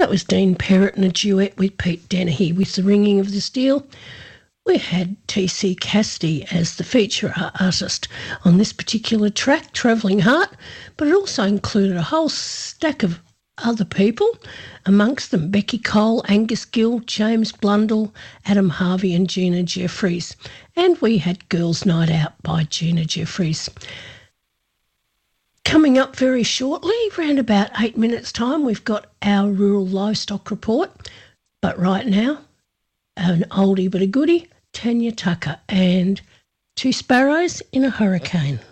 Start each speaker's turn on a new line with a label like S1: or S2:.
S1: That was Dean Perrott in a duet with Pete Dennehy with The Ringing of the Steel. We had T.C. Cassidy as the feature artist on this particular track, Travelling Heart, but it also included a whole stack of other people, amongst them Becky Cole, Angus Gill, James Blundell, Adam Harvey and Gina Jeffries. And we had Girls' Night Out by Gina Jeffries. Coming up very shortly, around about 8 minutes' time, we've got our rural livestock report. But right now, an oldie but a goodie, Tanya Tucker and Two Sparrows in a Hurricane.